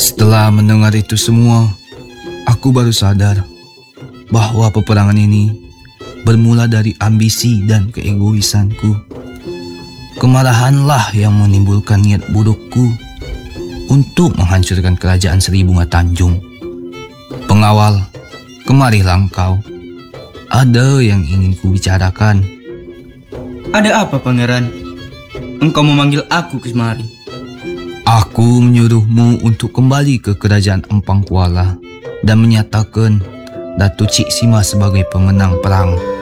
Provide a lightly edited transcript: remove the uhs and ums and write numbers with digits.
Setelah mendengar itu semua, aku baru sadar bahwa peperangan ini bermula dari ambisi dan keegoisanku. Kemarahanlah yang menimbulkan niat burukku untuk menghancurkan kerajaan Seri Bunga Tanjung. Pengawal, kemarilah engkau. Ada yang ingin kubicarakan. Ada apa, Pangeran? Engkau memanggil aku kemari. Aku menyuruhmu untuk kembali ke kerajaan Empang Kuala dan menyatakan Datuk Cik Sima sebagai pemenang perang.